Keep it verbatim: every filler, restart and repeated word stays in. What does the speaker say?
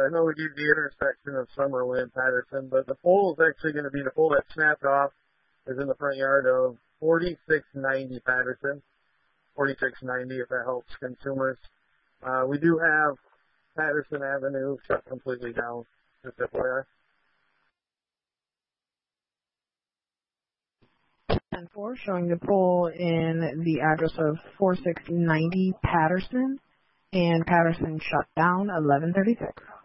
I know we do the intersection of Summerlin and Patterson, but the pole is actually going to be the pole that snapped off is in the front yard of forty-six ninety Patterson. forty-six ninety if that helps consumers. Uh, we do have Patterson Avenue shut completely down, just F Y I. And four showing the pole in the address of forty-six ninety Patterson, and Patterson shut down eleven thirty-six.